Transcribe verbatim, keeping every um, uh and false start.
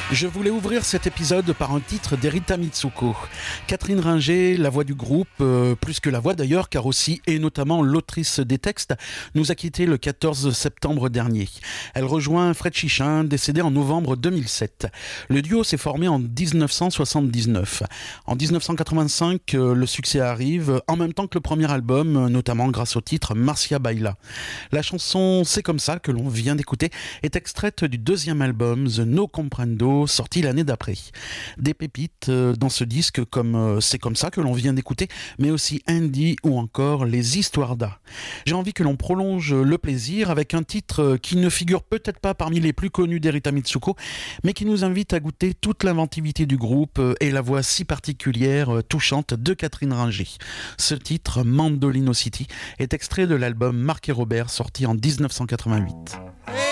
Je voulais ouvrir cet épisode par un titre d'Erita Mitsuko. Catherine Ringer, la voix du groupe, euh, plus que la voix d'ailleurs, car aussi et notamment l'autrice des textes, nous a quittés le quatorze septembre dernier. Elle rejoint Fred Chichin, décédé en novembre deux mille sept. Le duo s'est formé en dix-neuf cent soixante-dix-neuf. En dix-neuf cent quatre-vingt-cinq, euh, le succès arrive, en même temps que le premier album, notamment grâce au titre Marcia Baila. La chanson C'est comme ça que l'on vient d'écouter est extraite du deuxième album The No Comprendo, sorti l'année d'après. Des pépites euh, dans ce disque comme euh, C'est comme ça que l'on vient d'écouter, mais aussi Andy ou encore Les Histoires d'A. J'ai envie que l'on prolonge le plaisir avec un titre euh, qui ne figure peut-être pas parmi les plus connus d'Erita Mitsuko, mais qui nous invite à goûter toute l'inventivité du groupe euh, et la voix si particulière, euh, touchante de Catherine Ringer. Ce titre, Mandolino City, est extrait de l'album Marc et Robert, sorti en dix-neuf cent quatre-vingt-huit.